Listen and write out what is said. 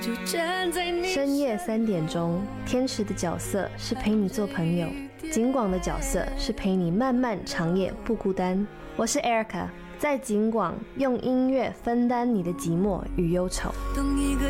深夜3点钟，天使的角色是陪你做朋友，景广的角色是陪你漫漫长夜不孤单。我是 Erica， 在景广用音乐分担你的寂寞与忧愁。 当一个